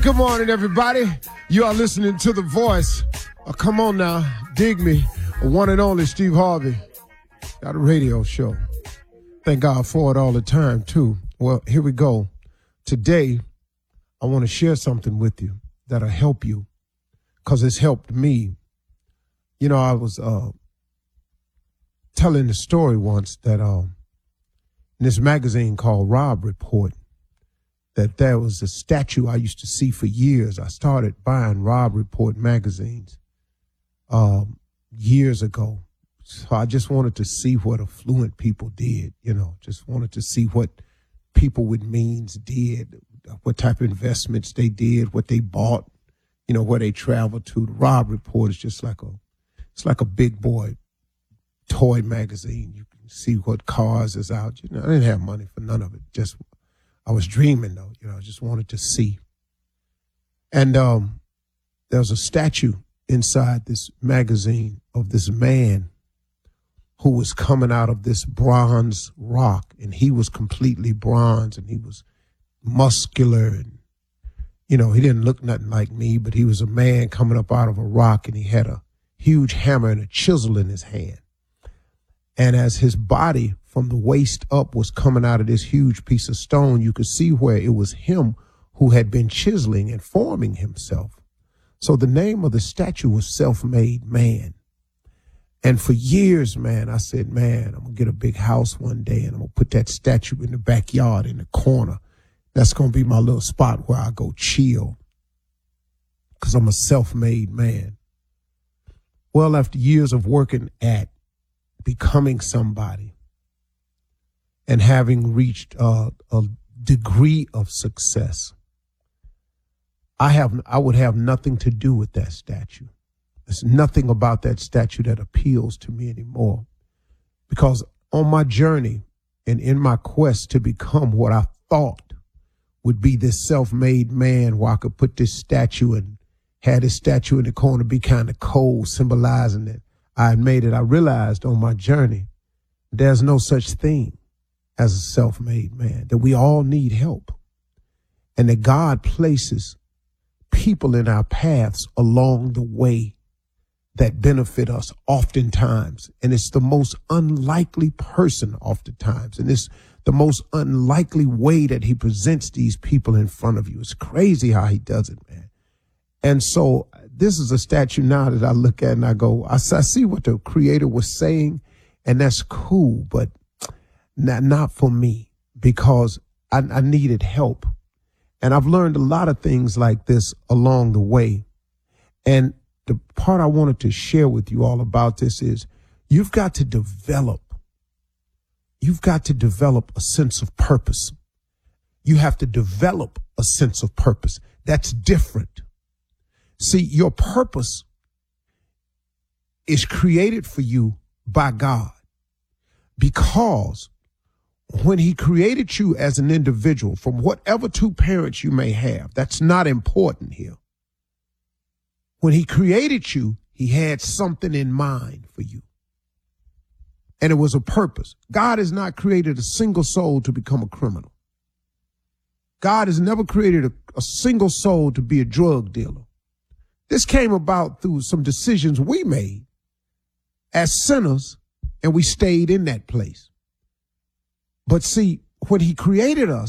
Good morning, everybody. You are listening to The Voice. Come on now, dig me. One and only Steve Harvey. Got a radio show. Thank God for it all the time, too. Well, here we go. Today, I want to share something with you that'll help you because it's helped me. You know, I was telling the story once that in this magazine called Robb Report, that there was a statue I used to see for years. I started buying Robb Report magazines years ago. So I just wanted to see what affluent people did, you know, just wanted to see what people with means did, what type of investments they did, what they bought, you know, where they traveled to. The Robb Report is just like a big boy toy magazine. You can see what cars is out. You know, I didn't have money for none of it. Just I was dreaming, though. You know, I just wanted to see. And there was a statue inside this magazine of this man who was coming out of this bronze rock. And he was completely bronze, and he was muscular. And, you know, he didn't look nothing like me, but he was a man coming up out of a rock, and he had a huge hammer and a chisel in his hand. And as his body from the waist up was coming out of this huge piece of stone, you could see where it was him who had been chiseling and forming himself. So the name of the statue was Self-Made Man. And for years, man, I said, man, I'm going to get a big house one day and I'm going to put that statue in the backyard in the corner. That's going to be my little spot where I go chill because I'm a self-made man. Well, after years of working at becoming somebody and having reached a degree of success, I would have nothing to do with that statue. There's nothing about that statue that appeals to me anymore, because on my journey and in my quest to become what I thought would be this self-made man, where I could put this statue and had this statue in the corner be kind of cold, symbolizing that I had made it. I realized on my journey there's no such thing as a self-made man, that we all need help, and that God places people in our paths along the way that benefit us oftentimes. And it's the most unlikely person oftentimes. And it's the most unlikely way that he presents these people in front of you. It's crazy how he does it, man. And so this is a statue now that I look at and I go, I see what the creator was saying, and that's cool, but not for me, because I needed help. And I've learned a lot of things like this along the way. And the part I wanted to share with you all about this is you've got to develop a sense of purpose. You have to develop a sense of purpose. That's different. See, your purpose is created for you by God, because when he created you as an individual, from whatever two parents you may have, that's not important here. When he created you, he had something in mind for you. And it was a purpose. God has not created a single soul to become a criminal. God has never created a single soul to be a drug dealer. This came about through some decisions we made as sinners, and we stayed in that place. But see, when he created us,